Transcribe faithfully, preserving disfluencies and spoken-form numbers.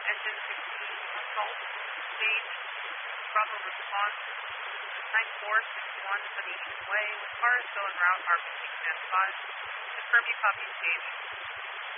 Engine sixteen assault stage. Bravo response. nine four six one for the East Way with cars going around R P G Command five. Confirm you copy stage.